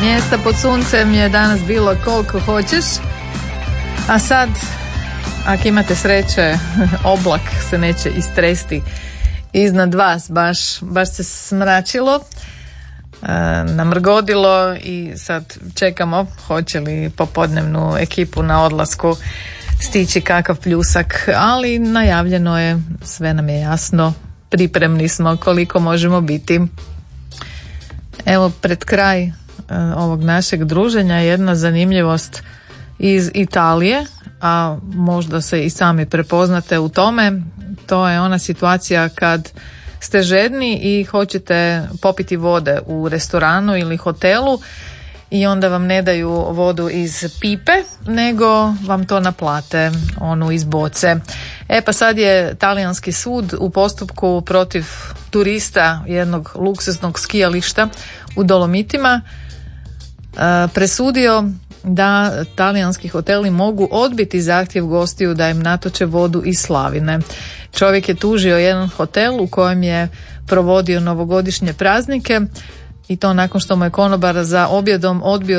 Mjesta pod suncem je danas bilo koliko hoćeš, a sad, ako imate sreće, oblak se neće istresti iznad vas, baš se smračilo, namrgodilo i sad čekamo hoće li popodnevnu ekipu na odlasku stići kakav pljusak, ali najavljeno je, sve nam je jasno, pripremni smo koliko možemo biti. Evo, pred kraj ovog našeg druženja jedna zanimljivost iz Italije, a možda se i sami prepoznate u tome. To je ona situacija kad ste žedni i hoćete popiti vode u restoranu ili hotelu i onda vam ne daju vodu iz pipe, nego vam to naplate, onu iz boce. Pa sad je talijanski sud u postupku protiv turista jednog luksuznog skijališta u Dolomitima presudio da talijanski hoteli mogu odbiti zahtjev gostiju da im natoče vodu iz slavine. Čovjek je tužio jedan hotel u kojem je provodio novogodišnje praznike i to nakon što mu je konobar za objedom odbio